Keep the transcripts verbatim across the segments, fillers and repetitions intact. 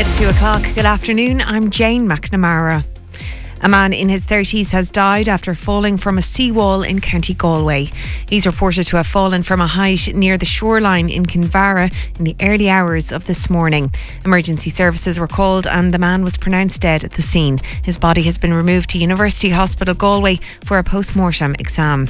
It's two o'clock. Good afternoon. I'm Jane McNamara. A man in his thirties has died after falling from a seawall in County Galway. He's reported to have fallen from a height near the shoreline in Kinvara in the early hours of this morning. Emergency services were called and the man was pronounced dead at the scene. His body has been removed to University Hospital Galway for a post-mortem exam.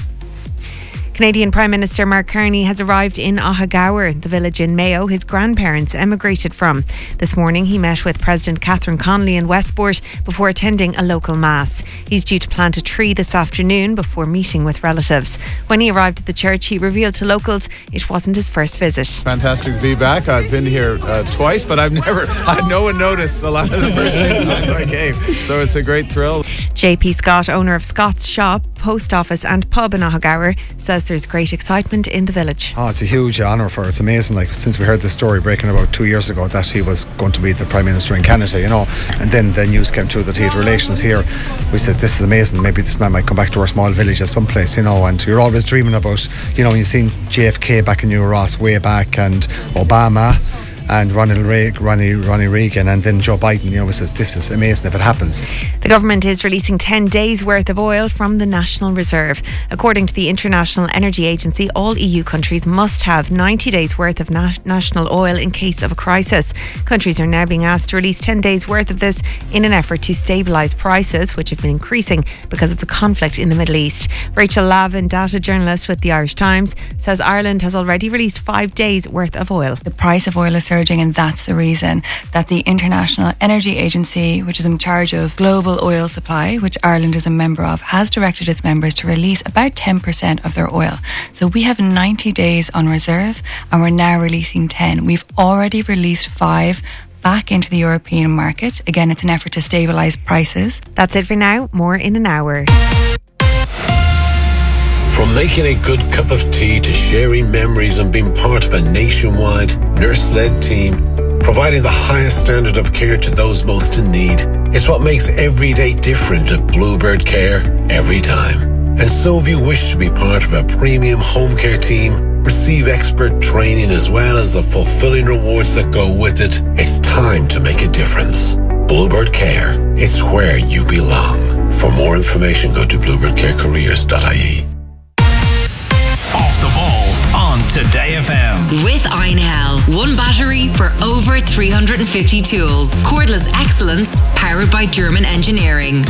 Canadian Prime Minister Mark Carney has arrived in Ahagower, the village in Mayo his grandparents emigrated from. This morning he met with President Catherine Connolly in Westport before attending a local mass. He's due to plant a tree this afternoon before meeting with relatives. When he arrived at the church, he revealed to locals it wasn't his first visit. Fantastic to be back. I've been here uh, twice, but I've never had no one noticed the last the first time I came. So it's a great thrill. J P Scott, owner of Scott's Shop, Post Office and Pub in Ahagower, says there's great excitement in the village. Oh, it's a huge honour for us. It's amazing. Like, since we heard the story breaking about two years ago that he was going to be the Prime Minister in Canada, you know, and then the news came through that he had relations here. We said, this is amazing. Maybe this man might come back to our small village at some place, you know, and you're always dreaming about, you know, you've seen J F K back in New Ross way back, and Obama and Ronald Reagan, Ronnie, Ronnie Reagan, and then Joe Biden. You know, we said, this is amazing if it happens. The government is releasing ten days worth of oil from the National Reserve. According to the International Energy Agency, all E U countries must have ninety days worth of na- national oil in case of a crisis. Countries are now being asked to release ten days worth of this in an effort to stabilise prices, which have been increasing because of the conflict in the Middle East. Rachel Lavin, data journalist with the Irish Times, says Ireland has already released five days worth of oil. The price of oil is surging, and that's the reason that the International Energy Agency, which is in charge of global oil supply, which Ireland is a member of, has directed its members to release about ten percent of their oil. So we have ninety days on reserve and we're now releasing ten. We've already released five back into the European market. Again, it's an effort to stabilise prices. That's it for now. More in an hour. From making a good cup of tea to sharing memories and being part of a nationwide nurse-led team, providing the highest standard of care to those most in need, it's what makes every day different at Bluebird Care every time. And so if you wish to be part of a premium home care team, receive expert training as well as the fulfilling rewards that go with it, it's time to make a difference. Bluebird Care, it's where you belong. For more information, go to bluebird care careers dot I E. Off the ball on Today F M. With Einhell. One battery for over three hundred fifty tools. Cordless excellence powered by German engineering.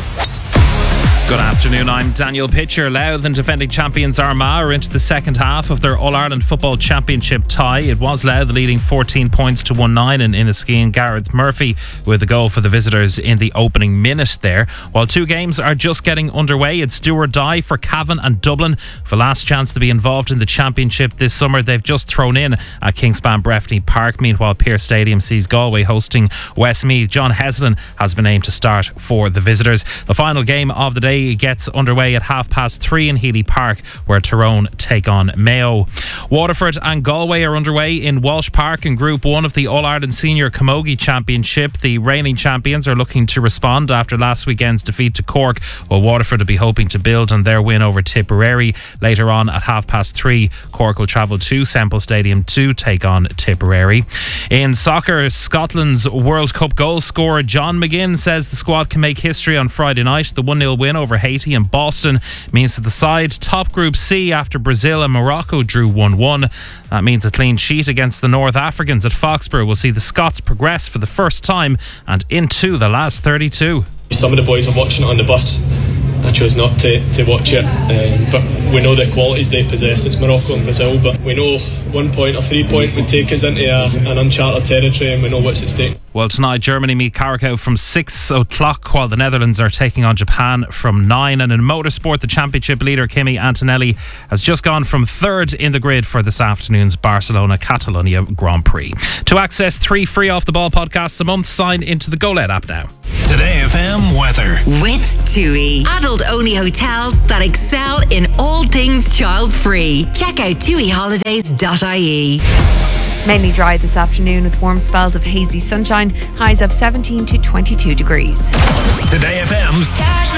Good afternoon, I'm Daniel Pitcher. Louth and defending champions Armagh are into the second half of their All-Ireland Football Championship tie. It was Louth leading fourteen points to one nine in Inniskeen. Gareth Murphy with a goal for the visitors in the opening minute there. While two games are just getting underway, it's do or die for Cavan and Dublin for last chance to be involved in the championship this summer. They've just thrown in at Kingspan Breffni Park. Meanwhile, Pearse Stadium sees Galway hosting Westmeath. John Heslin has been named to start for the visitors. The final game of the day gets underway at half past three in Healy Park, where Tyrone take on Mayo. Waterford and Galway are underway in Walsh Park in Group one of the All-Ireland Senior Camogie Championship. The reigning champions are looking to respond after last weekend's defeat to Cork, while Waterford will be hoping to build on their win over Tipperary. Later on at half past three, Cork will travel to Semple Stadium to take on Tipperary. In soccer, Scotland's World Cup goal scorer John McGinn says the squad can make history on Friday night. The one nil win over Haiti and Boston means that the side top Group C after Brazil and Morocco drew one one. That means a clean sheet against the North Africans at Foxborough will see the Scots progress for the first time and into the last thirty-two. Some of the boys were watching it on the bus. I chose not to, to watch it, um, but we know the qualities they possess. It's Morocco and Brazil, but we know one point or three point would take us into a, an uncharted territory, and we know what's at stake. Well, tonight Germany meet Curacao from six o'clock, while the Netherlands are taking on Japan from nine. And in motorsport, the championship leader Kimi Antonelli has just gone from third in the grid for this afternoon's Barcelona Catalonia Grand Prix. To access three free Off the Ball podcasts a month, sign into the GoLed app now. Today F M weather. With TUI. Adult-only hotels that excel in all things child-free. Check out tui holidays dot I E. Mainly dry this afternoon with warm spells of hazy sunshine. Highs of seventeen to twenty-two degrees. Today F M's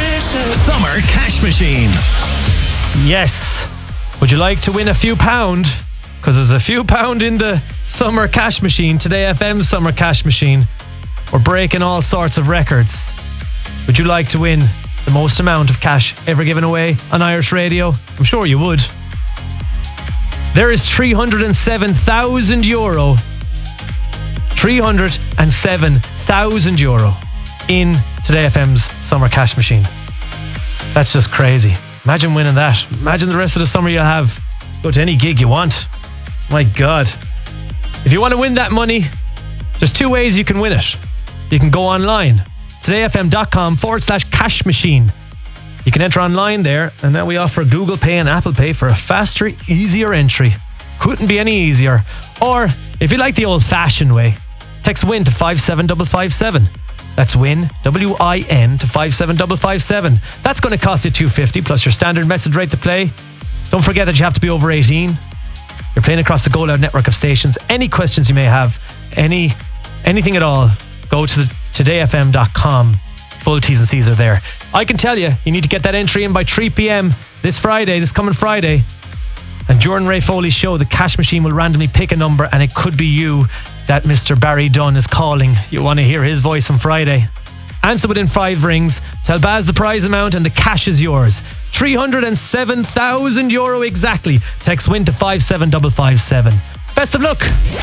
Summer Cash Machine. Yes. Would you like to win a few pound? Because there's a few pound in the Summer Cash Machine. Today F M's Summer Cash Machine. We're breaking all sorts of records. Would you like to win the most amount of cash ever given away on Irish radio? I'm sure you would. There is three hundred seven thousand euro. three hundred seven thousand euro in Today F M's Summer Cash Machine. That's just crazy. Imagine winning that. Imagine the rest of the summer you'll have. Go to any gig you want. My God. If you want to win that money, there's two ways you can win it. You can go online, todayfm.com forward slash cash machine. You can enter online there, and now we offer Google Pay and Apple Pay for a faster, easier entry. Couldn't be any easier. Or, if you like the old-fashioned way, text WIN to five seven five five seven. That's WIN, W I N, to five seven five five seven. That's going to cost you two dollars fifty plus your standard message rate to play. Don't forget that you have to be over eighteen. You're playing across the Go Loud network of stations. Any questions you may have, any anything at all, go to the today f m dot com. Full T's and C's are there. I can tell you, you need to get that entry in by three p.m. this Friday, this coming Friday. And during Ray Foley's show, the cash machine will randomly pick a number, and it could be you that Mister Barry Dunn is calling. You want to hear his voice on Friday. Answer within five rings. Tell Baz the prize amount and the cash is yours. three hundred seven thousand euro exactly. Text WIN to five seven five five seven. Best of luck.